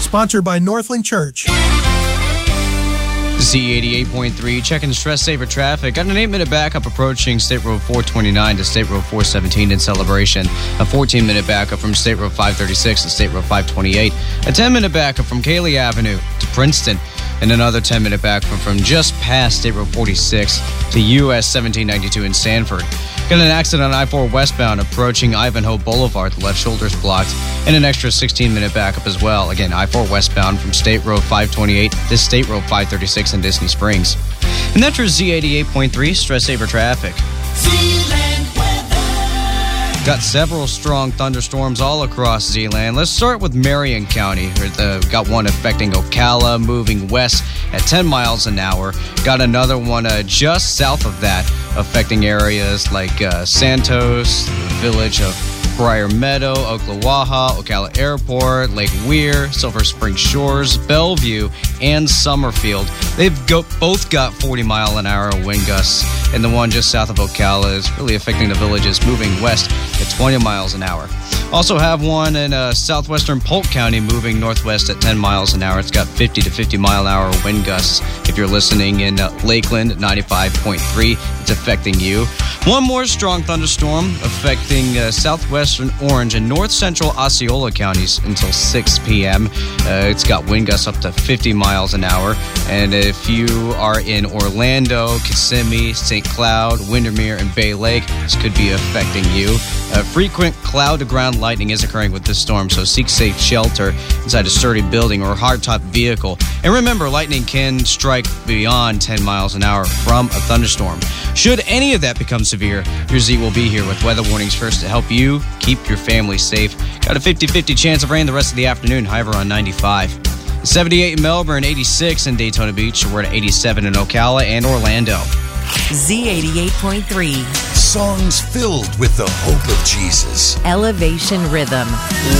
Sponsored by Northland Church. Z88.3, checking stress saver traffic. Got an 8-minute backup approaching State Road 429 to State Road 417 in Celebration. A 14-minute backup from State Road 536 to State Road 528. A 10-minute backup from Cayley Avenue to Princeton. And another 10-minute backup from just past State Road 46 to US 1792 in Sanford. Got an accident on I-4 westbound approaching Ivanhoe Boulevard. The left shoulder's blocked. And an extra 16-minute backup as well. Again, I-4 westbound from State Road 528 to State Road 536 in Disney Springs. And that's your Z88.3 stress saver traffic. Got several strong thunderstorms all across Zeeland. Let's start with Marion County. Got one affecting Ocala, moving west at 10 miles an hour. Got another one just south of that, affecting areas like Santos, the village of Briar Meadow, Ocklawaha, Ocala Airport, Lake Weir, Silver Spring Shores, Bellevue, and Summerfield. They've both got 40-mile-an-hour wind gusts, and the one just south of Ocala is really affecting the villages moving west at 20 miles an hour. Also have one in southwestern Polk County moving northwest at 10 miles an hour. It's got 50 to 50-mile-an-hour wind gusts. If you're listening in Lakeland at 95.3, it's affecting you. One more strong thunderstorm affecting southwestern Orange and north-central Osceola counties until 6 p.m. It's got wind gusts up to 50 miles an hour. And if you are in Orlando, Kissimmee, St. Cloud, Windermere, and Bay Lake, this could be affecting you. Frequent cloud-to-ground lightning is occurring with this storm, so seek safe shelter inside a sturdy building or hardtop vehicle. And remember, lightning can strike beyond 10 miles an hour from a thunderstorm. Should any of that become severe, your Z will be here with weather warnings first to help you keep your family safe. Got a 50-50 chance of rain the rest of the afternoon, however, on 95. 78 in Melbourne, 86 in Daytona Beach. We're at 87 in Ocala and Orlando. Z88.3. Songs filled with the hope of Jesus. Elevation Rhythm.